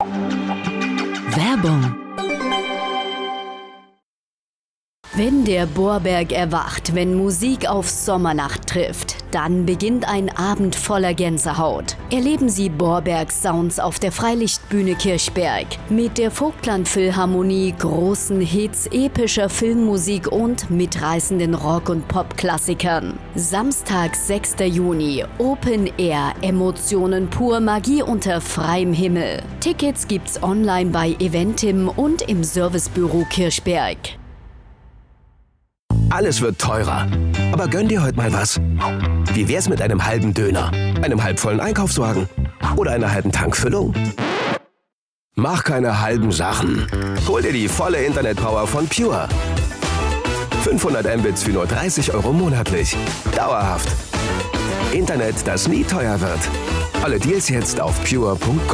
Werbung. Wenn der Bohrberg erwacht, wenn Musik auf Sommernacht trifft, dann beginnt ein Abend voller Gänsehaut. Erleben Sie Bohrbergs Sounds auf der Freilichtbühne Kirchberg. Mit der Vogtland Philharmonie, großen Hits, epischer Filmmusik und mitreißenden Rock- und Pop-Klassikern. Samstag, 6. Juni, Open Air, Emotionen pur, Magie unter freiem Himmel. Tickets gibt's online bei Eventim und im Servicebüro Kirchberg. Alles wird teurer. Aber gönn dir heute mal was. Wie wär's mit einem halben Döner, einem halbvollen Einkaufswagen oder einer halben Tankfüllung? Mach keine halben Sachen. Hol dir die volle Internetpower von Pure. 500 Mbits für nur 30 € monatlich. Dauerhaft. Internet, das nie teuer wird. Alle Deals jetzt auf pure.com.